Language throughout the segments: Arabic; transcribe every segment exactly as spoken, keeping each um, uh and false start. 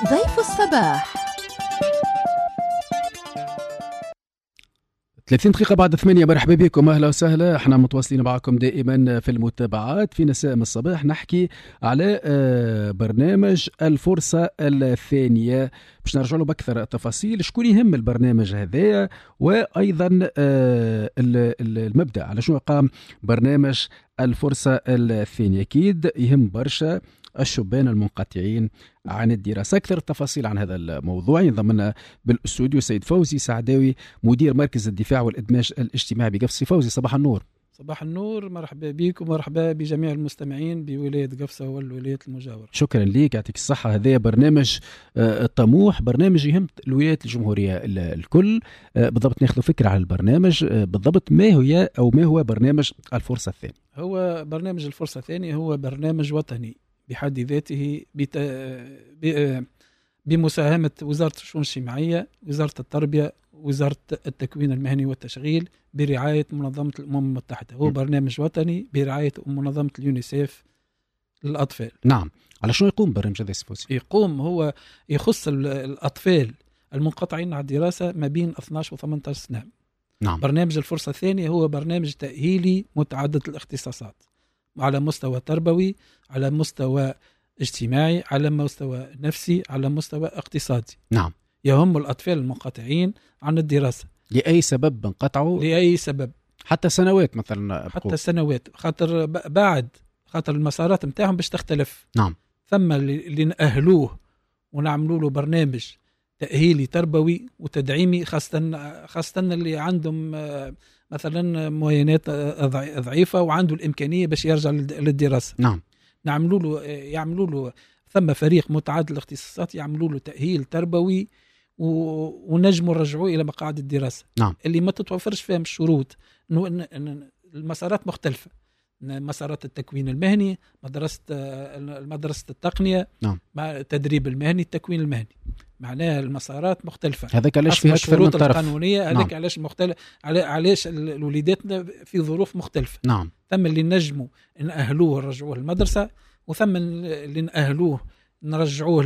ضيف الصباح. ثلاثين دقيقة بعد ثمانية. مرحبا بكم، أهلا وسهلا. احنا متواصلين معكم دائما في المتابعات. في نساء الصباح نحكي على برنامج الفرصة الثانية، باش نرجع له بأكثر تفاصيل شكون يهم البرنامج هذا، وأيضا المبدأ على شنو قام برنامج الفرصة الثانية. أكيد يهم برشا الشبان المنقطعين عن الدراسة. أكثر التفاصيل عن هذا الموضوع ينضمنا بالاستوديو سيد فوزي سعداوي، مدير مركز الدفاع والإدماج الاجتماعي بقفصة. فوزي صباح النور. صباح النور، مرحبا بكم ومرحبا بجميع المستمعين بولاية قفصة والولايات المجاورة. شكرا لك، يعطيك الصحة. هذا برنامج الطموح، برنامج يهم الولايات الجمهورية الكل. بالضبط ناخذ فكرة على البرنامج، بالضبط ما هي أو ما هو برنامج الفرصة الثانية؟ هو برنامج الفرصة الثانية هو برنامج وطني بحد ذاته بت... ب... بمساهمة وزارة الشؤون الاجتماعية، وزارة التربية، وزارة التكوين المهني والتشغيل، برعاية منظمة الأمم المتحدة. هو م. برنامج وطني برعاية منظمة اليونيسيف للأطفال. نعم. على شنو يقوم برنامج هذا السفوسي؟ يقوم هو يخص الأطفال المنقطعين عن الدراسة ما بين اثني عشر و ثمانية عشر سنة. نعم. برنامج الفرصة الثانية هو برنامج تأهيلي متعدد الاختصاصات، على مستوى تربوي، على مستوى اجتماعي، على مستوى نفسي، على مستوى اقتصادي. نعم. يهم الأطفال المنقطعين عن الدراسة لأي سبب انقطعوا، لأي سبب، حتى سنوات مثلا، حتى سنوات، خاطر بعد خاطر المسارات متاعهم باش تختلف. نعم. ثم اللي نأهلوه ونعملوا له برنامج تأهيلي تربوي وتدعيمي، خاصة خاصة اللي عندهم مثلا موينات ضعيفة وعنده الإمكانية باش يرجع للدراسة. نعم. نعملوا له يعملوا له ثم فريق متعدد الاختصاصات يعملوا له تأهيل تربوي ونجموا نرجعوه إلى مقاعد الدراسة. نعم. اللي ما تتوفرش فيهم الشروط. المسارات مختلفة، مسارات التكوين المهني، مدرسة مدرسة التقنية، نعم. مع التدريب المهني، التكوين المهني، معناها المسارات مختلفة. هذاك علاش فيها أكثر من طرف القانونية. هذاك نعم. علاش مختلف، علاش الوليدات في ظروف مختلفة. نعم. ثم اللي نجموا نأهلوه ونرجعوه للمدرسة، وثم اللي نأهلوه نرجعوه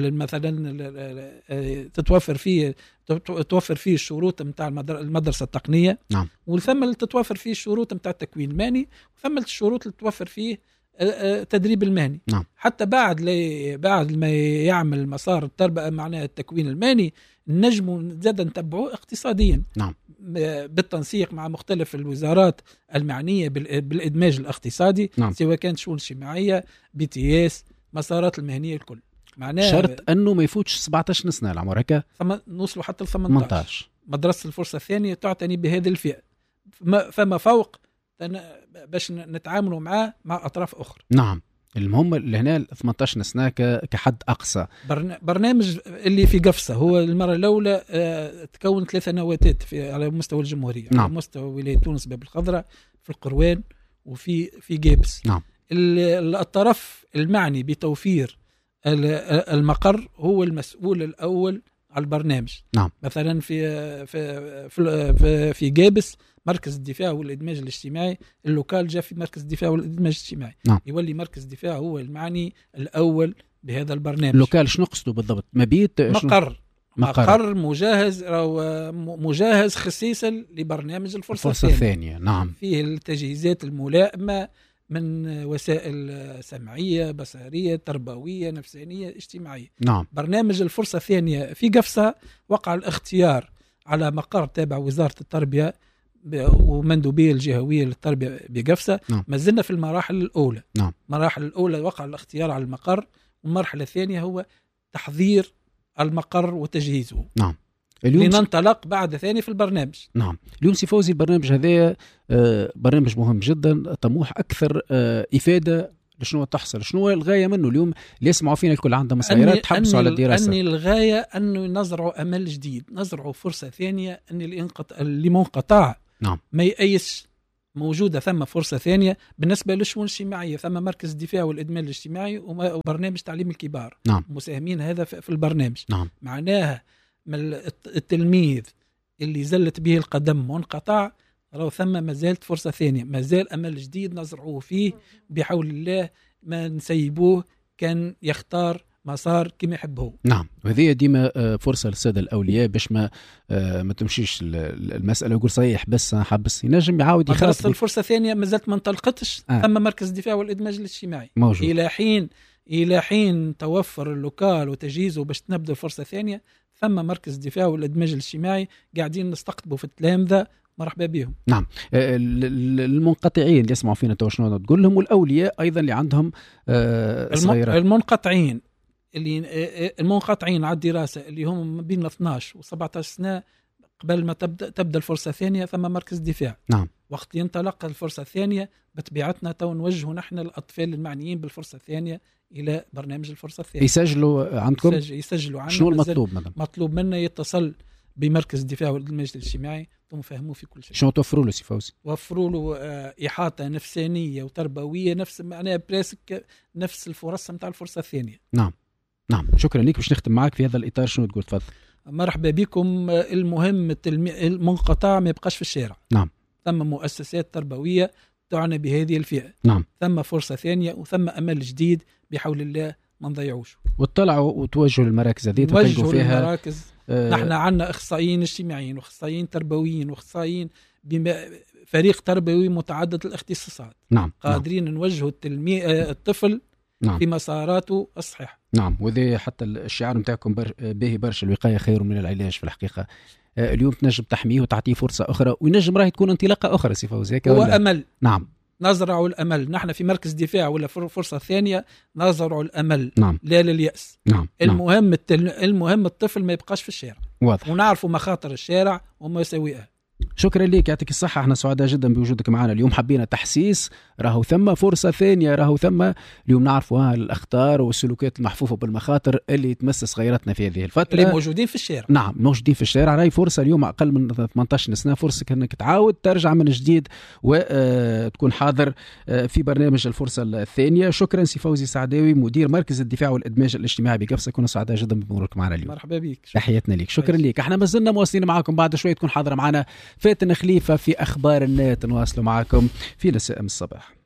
مثلا تتوفر فيه تتوفر فيه الشروط نتاع المدرسة التقنية. نعم. وثم اللي تتوفر فيه الشروط نتاع التكوين المهني، وثم الشروط اللي تتوفر فيه التدريب المهني. نعم. حتى بعد لي بعد ما يعمل مسار التربية معناه التكوين المهني، نجموا زاد نتبعوه اقتصاديا. نعم. بالتنسيق مع مختلف الوزارات المعنية بالإدماج الاقتصادي. نعم. سواء كانت شؤون اجتماعية، بي تي اس، مسارات المهنية الكل. معناها شرط أنه ما يفوتش سبعة عشر سنة العمر، هكا ثم نوصلوا حتى ل ثمانية عشر. مدرسة الفرصة الثانية تعتني بهذه الفئة، فما فوق باش نتعاملوا معاه مع أطراف أخرى. نعم. المهم اللي هنا ثمانية عشر سنة كحد أقصى. برنامج اللي في قفصة هو المرة الأولى اه تكون ثلاثة نواتات في على مستوى الجمهورية. نعم. على مستوى ولاية تونس باب الخضراء، في القروان، وفي في جيبس. نعم. الطرف المعني بتوفير المقر هو المسؤول الأول على البرنامج. نعم. مثلا في في في, في جابس مركز الدفاع والإدماج الاجتماعي اللوكال جاء في مركز الدفاع والإدماج الاجتماعي. نعم. يولي مركز الدفاع هو المعني الأول بهذا البرنامج. اللوكال شنو قصده بالضبط؟ مبيت مقر مقر, مقر مجهز أو مجهز خصيصا لبرنامج الفرصة, الفرصة الثانية. نعم. فيه التجهيزات الملائمة من وسائل سمعية، بصرية، تربوية، نفسانية، اجتماعية. نعم. برنامج الفرصة الثانية في قفصة وقع الاختيار على مقر تابع وزارة التربية ومندوبية الجهوية للتربية بقفصة. نعم. ما زلنا في المراحل الأولى. نعم. المراحل الأولى وقع الاختيار على المقر، والمرحلة الثانية هو تحضير المقر وتجهيزه. نعم. اليوم لننطلق بعد ثاني في البرنامج. نعم. اليوم سي فوزي البرنامج هذا برنامج مهم جدا، طموح أكثر، إفادة لشنو تحصل، شنو الغاية منه اليوم اللي يسمعوا فينا الكل عندهم مسيرات تحبسوا على الدراسة؟ أني الغاية أنه نزرعوا أمل جديد، نزرعوا فرصة ثانية، أن اللي منقطع نعم. ما يأيس، موجودة ثم فرصة ثانية بالنسبة للشؤون الاجتماعية. ثم مركز الدفاع والإدماج الاجتماعي وبرنامج تعليم الكبار. نعم. مساهمين هذا في البرنامج. نعم. معناها التلميذ اللي زلت به القدم وانقطع، لو ثم ما زالت فرصة ثانية، ما زال أمل جديد نزرعوه فيه بحول الله، ما نسيبوه كان يختار مسار كما يحب هو. نعم، وهذه ديما فرصة للسادة الأولياء باش ما ما تمشيش المسألة يقول صحيح بس حبس، ينجم يعاود يخاطب. الفرصة الثانية مازالت ما انطلقتش. آه. ثم مركز الدفاع والإدماج الاجتماعي موجود. إلى حين إلى حين توفر اللوكال وتجهيزه باش تنبدأ الفرصة الثانية، ثم مركز الدفاع والإدماج الاجتماعي قاعدين نستقطبوا في التلامذة، مرحبا بهم. نعم، المنقطعين اللي يسمعوا فينا تو شنو تقول لهم، والأولياء أيضا اللي عندهم صغيرة. المنقطعين اللي المنقطعين على الدراسة اللي هم ما بين اثناش و سبعة عشر سنة قبل ما تبدأ تبدأ الفرصة الثانية، ثم مركز دفاع. نعم. وقت ينطلق الفرصة الثانية بطبيعتنا تو نوجه نحن الأطفال المعنيين بالفرصة الثانية إلى برنامج الفرصة الثانية. يسجلوا عندكم؟ يسجلوا عندنا. شنو المطلوب مدام؟ مطلوب منا يتصل بمركز الدفاع والإدماج الاجتماعي ونفهموه في كل شيء. شنو توفروا له سي فوزي؟ وفروا له إحاطة نفسانية وتربوية نفس معناها بريسك نفس الفرص متاع الفرصة الثانية. نعم نعم، شكرا لك. باش نختم معك في هذا الإطار، شنو تقول؟ تفضل. مرحبا بكم. المهم المنقطع ما يبقاش في الشارع. نعم. ثم مؤسسات تربوية تعنى بهذه الفئة. نعم. ثم فرصة ثانية وثم أمل جديد بحول الله ما نضيعوش. وتطلعوا وتوجهوا للمراكز هذه توجهوا فيها المراكز. آه نحن عندنا اخصائيين اجتماعيين واخصائيين تربويين واخصائيين فريق تربوي متعدد الاختصاصات. نعم. قادرين نعم. نوجهوا التلمي... الطفل نعم. في مساراته الصحيحة. نعم، وذي حتى الشعار نتاعكم بر... باهي برشا، الوقاية خير من العلاج في الحقيقة. اليوم تنجم تحميه وتعطيه فرصة أخرى، وينجم راهي تكون انطلاقة أخرى سي فوزي. هو أمل. نعم. نزرع الأمل. نحن في مركز دفاع ولا فرصة ثانية نزرع الأمل. نعم. لا لليأس. نعم. المهم التل... المهم الطفل ما يبقاش في الشارع. واضح. ونعرفوا مخاطر الشارع وما يسويها. شكرا لك، يعطيك الصحة. احنا سعداء جدا بوجودك معنا اليوم. حبينا تحسيس راهو ثم فرصة ثانية، راهو ثم اليوم نعرفوا الأخطار والسلوكات المحفوفة بالمخاطر اللي تمس صغيرة في هذه الفترة، اللي موجودين في الشارع. نعم، موجودين في الشارع. راهي فرصة اليوم أقل من ثمانية عشر سنة، فرصة أنك تعاود ترجع من جديد وتكون حاضر في برنامج الفرصة الثانية. شكرا سي فوزي سعداوي، مدير مركز الدفاع والإدماج الاجتماعي بقفصة. كنا سعداء جدا بمرورك معنا اليوم. مرحبا بك. تحياتنا لك. شكرا لك. احنا ما زلنا مواصلين معكم، بعد شوي تكون حاضرة معنا فاتن خليفة في أخبار النت. نواصل معكم في مساء الصباح.